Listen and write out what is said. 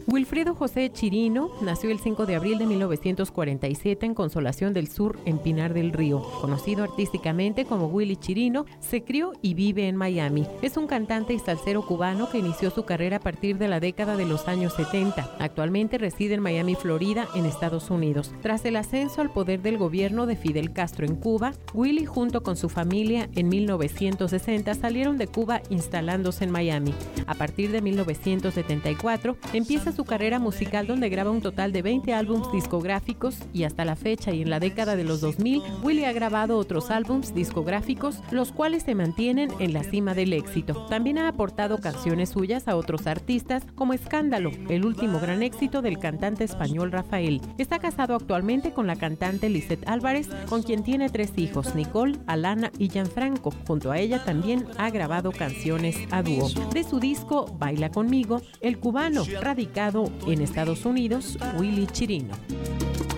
Wilfredo José Chirino nació el 5 de abril de 1947 en Consolación del Sur, en Pinar del Río. Conocido artísticamente como Willy Chirino, se crió y vive en Miami. Es un cantante y salsero cubano que inició su carrera a partir de la década de los años 70. Actualmente reside en Miami, Florida, en Estados Unidos. Tras el ascenso al poder del gobierno de Fidel Castro en Cuba, Willy junto con su familia en 1960 salieron de Cuba instalándose en Miami. A partir de 1974 empieza su carrera musical, donde graba un total de 20 álbumes discográficos, y hasta la fecha y en la década de los 2000, Willy ha grabado otros álbumes discográficos, los cuales se mantienen en la cima del éxito. También ha aportado canciones suyas a otros artistas, como Escándalo, el último gran éxito del cantante español Rafael. Está casado actualmente con la cantante Lisette Álvarez, con quien tiene 3 hijos, Nicole, Alana y Gianfranco. Junto a ella también ha grabado canciones a dúo. De su disco Baila Conmigo, el cubano radicado en Estados Unidos, Willy Chirino.